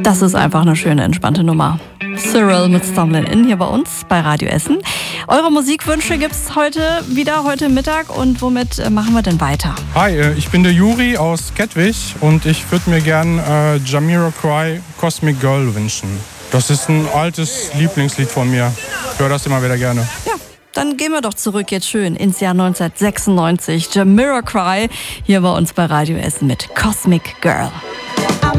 Das ist einfach eine schöne, entspannte Nummer. Cyril mit Stumbling In hier bei uns bei Radio Essen. Eure Musikwünsche gibt's heute Mittag. Und womit machen wir denn weiter? Hi, ich bin der Juri aus Kettwig und ich würde mir gern Jamiroquai Cosmic Girl wünschen. Das ist ein altes Lieblingslied von mir. Ich höre das immer wieder gerne. Ja, dann gehen wir doch zurück jetzt schön ins Jahr 1996. Jamiroquai hier bei uns bei Radio Essen mit Cosmic Girl.